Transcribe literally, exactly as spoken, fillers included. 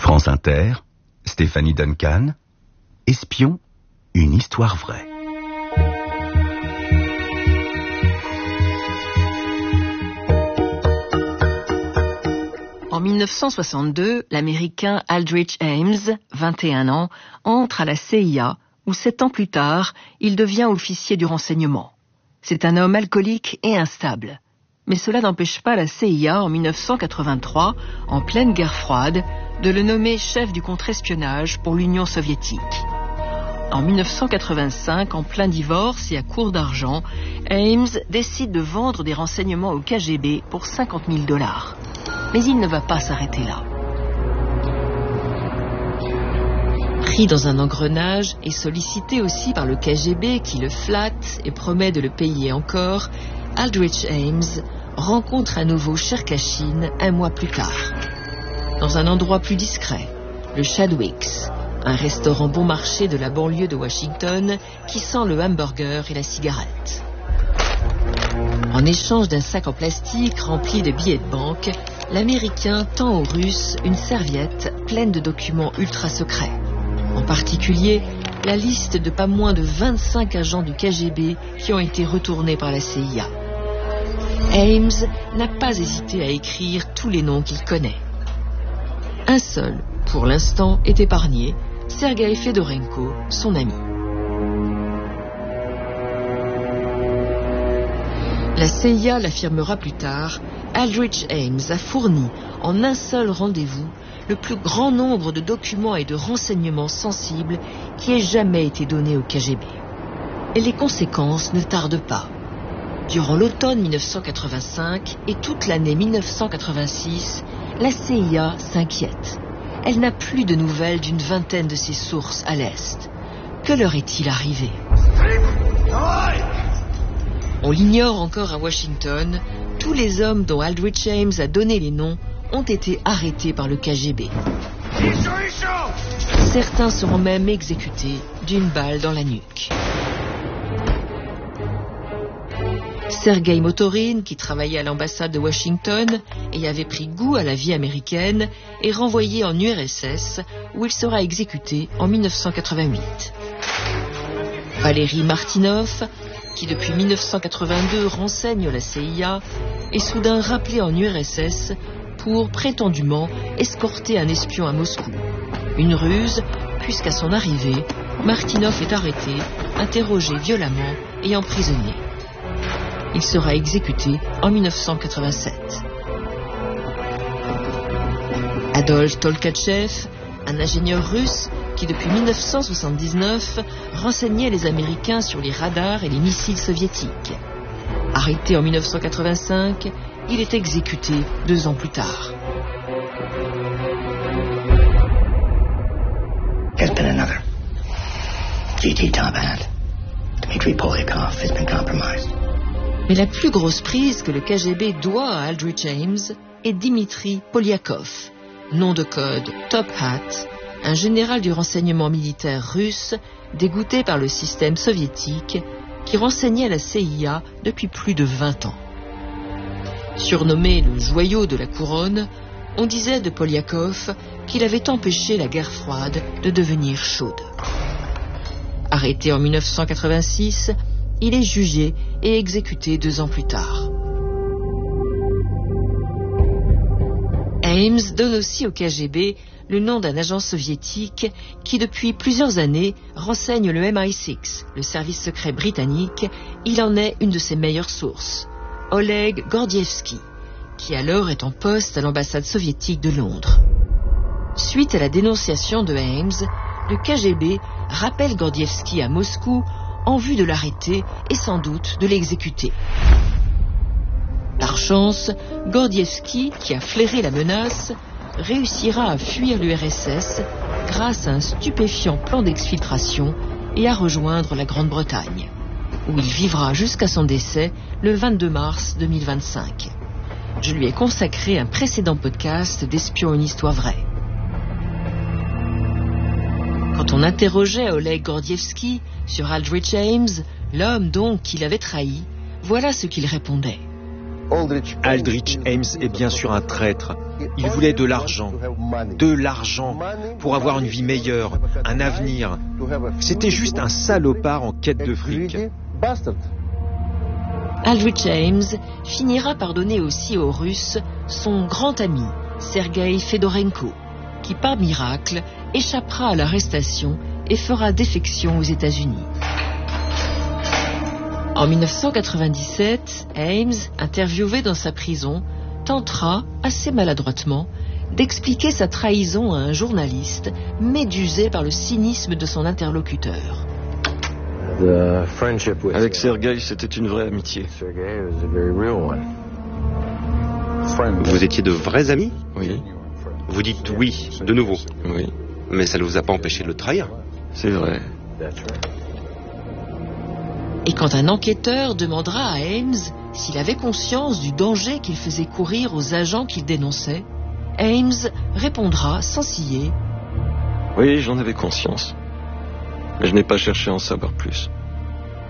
France Inter, Stéphanie Duncan, Espion, une histoire vraie. En mille neuf cent soixante-deux, l'Américain Aldrich Ames, vingt et un ans, entre à la C I A, où sept ans plus tard, il devient officier du renseignement. C'est un homme alcoolique et instable. Mais cela n'empêche pas la C I A, en mille neuf cent quatre-vingt-trois, en pleine guerre froide, de le nommer chef du contre-espionnage pour l'Union soviétique. En mille neuf cent quatre-vingt-cinq, en plein divorce et à court d'argent, Ames décide de vendre des renseignements au K G B pour cinquante mille dollars. Mais il ne va pas s'arrêter là. Pris dans un engrenage et sollicité aussi par le K G B qui le flatte et promet de le payer encore, Aldrich Ames rencontre à nouveau Cherkashin un mois plus tard. Dans un endroit plus discret, le Chadwick's, un restaurant bon marché de la banlieue de Washington qui sent le hamburger et la cigarette. En échange d'un sac en plastique rempli de billets de banque, l'Américain tend aux Russes une serviette pleine de documents ultra secrets. En particulier, la liste de pas moins de vingt-cinq agents du K G B qui ont été retournés par la C I A. Ames n'a pas hésité à écrire tous les noms qu'il connaît. Un seul, pour l'instant, est épargné, Sergei Fedorenko, son ami. La C I A l'affirmera plus tard, Aldrich Ames a fourni, en un seul rendez-vous, le plus grand nombre de documents et de renseignements sensibles qui ait jamais été donné au K G B. Et les conséquences ne tardent pas. Durant l'automne mille neuf cent quatre-vingt-cinq et toute l'année mille neuf cent quatre-vingt-six, la C I A s'inquiète. Elle n'a plus de nouvelles d'une vingtaine de ses sources à l'Est. Que leur est-il arrivé ? On l'ignore encore à Washington, tous les hommes dont Aldrich Ames a donné les noms ont été arrêtés par le K G B. Certains seront même exécutés d'une balle dans la nuque. Sergei Motorin, qui travaillait à l'ambassade de Washington et avait pris goût à la vie américaine, est renvoyé en U R S S où il sera exécuté en mille neuf cent quatre-vingt-huit. Valéry Martinov, qui depuis mille neuf cent quatre-vingt-deux renseigne la C I A, est soudain rappelé en U R S S pour, prétendument, escorter un espion à Moscou. Une ruse, puisqu'à son arrivée, Martinov est arrêté, interrogé violemment et emprisonné. Il sera exécuté en mille neuf cent quatre-vingt-sept. Adolf Tolkachev, un ingénieur russe qui depuis mille neuf cent soixante-dix-neuf renseignait les Américains sur les radars et les missiles soviétiques. Arrêté en mille neuf cent quatre-vingt-cinq, il est exécuté deux ans plus tard. There's been another. G T top hat. Dmitry Polyakov has been compromised. Mais la plus grosse prise que le K G B doit à Aldrich Ames est Dmitry Polyakov, nom de code Top Hat, un général du renseignement militaire russe dégoûté par le système soviétique qui renseignait la C I A depuis plus de vingt ans. Surnommé le joyau de la couronne, on disait de Polyakov qu'il avait empêché la guerre froide de devenir chaude. Arrêté en mille neuf cent quatre-vingt-six, il est jugé et exécuté deux ans plus tard. Ames donne aussi au K G B le nom d'un agent soviétique qui, depuis plusieurs années, renseigne le M I six, le service secret britannique. Il en est une de ses meilleures sources, Oleg Gordievsky, qui alors est en poste à l'ambassade soviétique de Londres. Suite à la dénonciation de Ames, le K G B rappelle Gordievsky à Moscou en vue de l'arrêter et sans doute de l'exécuter. Par chance, Gordievsky, qui a flairé la menace, réussira à fuir l'U R S S grâce à un stupéfiant plan d'exfiltration et à rejoindre la Grande-Bretagne, où il vivra jusqu'à son décès le vingt-deux mars deux mille vingt-cinq. Je lui ai consacré un précédent podcast d'Espion, une histoire vraie. Quand on interrogeait Oleg Gordievsky sur Aldrich Ames, l'homme donc qu'il avait trahi, voilà ce qu'il répondait. Aldrich Ames est bien sûr un traître. Il voulait de l'argent, de l'argent, pour avoir une vie meilleure, un avenir. C'était juste un salopard en quête de fric. Aldrich Ames finira par donner aussi aux Russes son grand ami, Sergueï Fedorenko, qui par miracle échappera à l'arrestation et fera défection aux États-Unis. En mille neuf cent quatre-vingt-dix-sept, Ames, interviewé dans sa prison, tentera, assez maladroitement, d'expliquer sa trahison à un journaliste médusé par le cynisme de son interlocuteur. Avec Sergueï, c'était une vraie amitié. Vous étiez de vrais amis? Oui. Vous dites oui, de nouveau. Oui. Mais ça ne vous a pas empêché de le trahir. C'est vrai. Et quand un enquêteur demandera à Ames s'il avait conscience du danger qu'il faisait courir aux agents qu'il dénonçait, Ames répondra sans ciller. Oui, j'en avais conscience. Mais je n'ai pas cherché à en savoir plus.